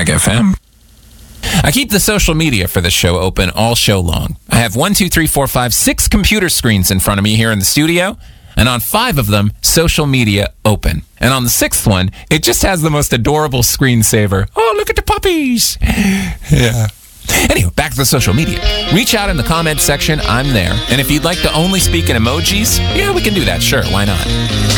Mag FM. I keep the social media for the show open all show long. I have 6 computer screens in front of me here in the studio, and on 5 of them, social media open. And on the 6th one, it just has the most adorable screensaver. Oh, look at the puppies. Yeah. Anyway, back to the social media. Reach out in the comments section. I'm there. And if you'd like to only speak in emojis, yeah, we can do that. Sure, why not?